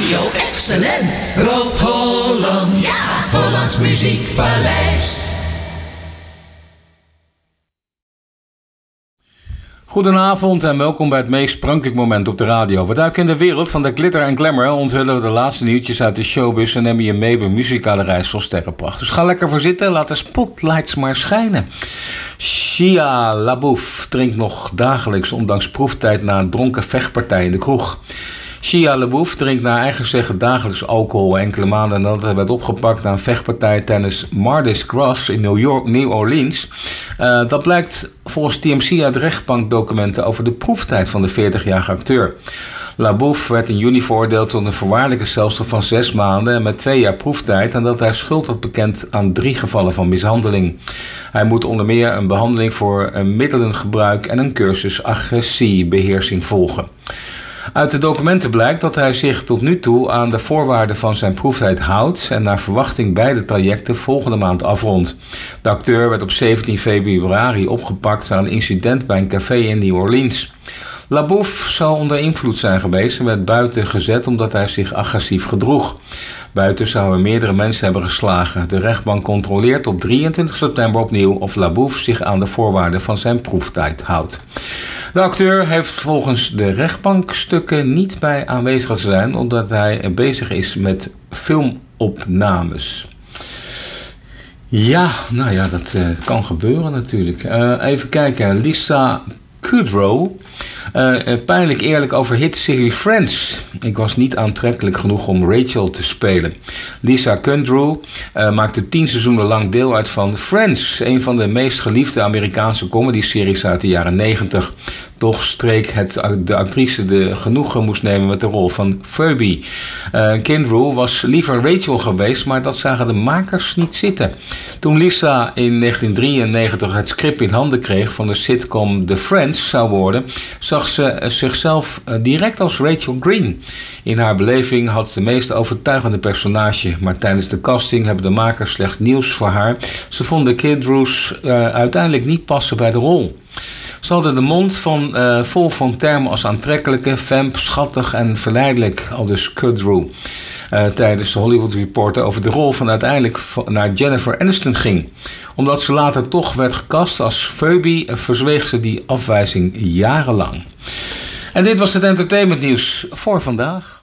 Radio Excellent. Rob Holland. Ja. Hollands Muziekpaleis. Goedenavond en welkom bij het meest sprankelijk moment op de radio. We duiken in de wereld van de glitter en glamour, onthullen we de laatste nieuwtjes uit de showbiz en nemen je mee op een muzikale reis vol sterrenpracht. Dus ga lekker voor zitten, laat de spotlights maar schijnen. Shia LaBeouf drinkt nog dagelijks, ondanks proeftijd na een dronken vechtpartij in de kroeg. Shia LaBeouf drinkt naar eigen zeggen dagelijks alcohol enkele maanden nadat hij werd opgepakt na een vechtpartij tijdens Mardi Gras in New Orleans. Dat blijkt volgens TMZ uit rechtbankdocumenten over de proeftijd van de 40-jarige acteur. LaBeouf werd in juni veroordeeld tot een voorwaardelijke celstraf van 6 maanden met 2 jaar proeftijd en dat hij schuld had bekend aan 3 gevallen van mishandeling. Hij moet onder meer een behandeling voor middelengebruik en een cursus agressiebeheersing volgen. Uit de documenten blijkt dat hij zich tot nu toe aan de voorwaarden van zijn proeftijd houdt en naar verwachting beide trajecten volgende maand afrondt. De acteur werd op 17 februari opgepakt na een incident bij een café in New Orleans. LaBeouf zou onder invloed zijn geweest en werd buiten gezet omdat hij zich agressief gedroeg. Buiten zouden meerdere mensen hebben geslagen. De rechtbank controleert op 23 september opnieuw of LaBeouf zich aan de voorwaarden van zijn proeftijd houdt. De acteur heeft volgens de rechtbankstukken niet bij aanwezig te zijn omdat hij bezig is met filmopnames. Ja, nou ja, dat kan gebeuren natuurlijk. Even kijken, Lisa Kudrow. Pijnlijk eerlijk over hitserie Friends. Ik was niet aantrekkelijk genoeg om Rachel te spelen. Lisa Kudrow maakte 10 seizoenen lang deel uit van Friends, een van de meest geliefde Amerikaanse comedyseries uit de jaren 90. Toch streek de actrice de genoegen moest nemen met de rol van Phoebe. Kudrow was liever Rachel geweest, maar dat zagen de makers niet zitten. Toen Lisa in 1993 het script in handen kreeg van de sitcom The Friends zou worden, zag ze zichzelf direct als Rachel Green. In haar beleving had de meest overtuigende personage, maar tijdens de casting hebben de makers slechts nieuws voor haar. Ze vonden Kudrow uiteindelijk niet passen bij de rol. Ze hadden de mond vol van termen als aantrekkelijke, vamp, schattig en verleidelijk, aldus Kudrow. Tijdens de Hollywood Reporter over de rol van uiteindelijk naar Jennifer Aniston ging. Omdat ze later toch werd gecast als Phoebe, verzweeg ze die afwijzing jarenlang. En dit was het entertainmentnieuws voor vandaag.